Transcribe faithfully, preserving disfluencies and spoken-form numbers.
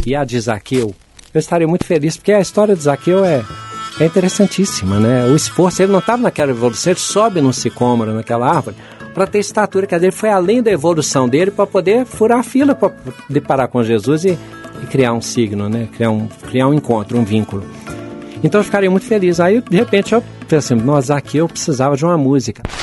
e a de Zaqueu, eu estaria muito feliz, porque a história de Zaqueu é, é interessantíssima, né? O esforço, ele não estava naquela evolução, ele sobe num sicômoro, naquela árvore, para ter estatura, que ele foi além da evolução dele para poder furar a fila, para deparar com Jesus e, e criar um signo, né? Criar um, criar um encontro, um vínculo. Então eu ficaria muito feliz. Aí, de repente, eu pensei, nossa, Zaqueu precisava de uma música.